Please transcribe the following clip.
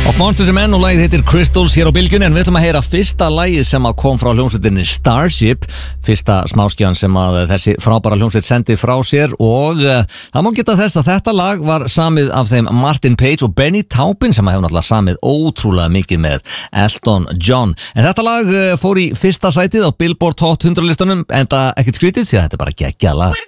Of Monsters and Men og lagið heitir Crystals hér á bylgjunni, en við ætlum að heyra fyrsta lagið sem að kom frá hljómsveitinni Starship, fyrsta smáskjan sem að þessi frábæra hljómsveit sendi frá sér, og það má geta þess að þetta lag var samið af þeim Martin Page og Benny Taupin sem hefur náttúrulega samið ótrúlega mikið með Elton John. En þetta lag fór í fyrsta sætið á Billboard Hot 100 listunum, en það ekkert skrítið því að þetta er bara geggjað lag.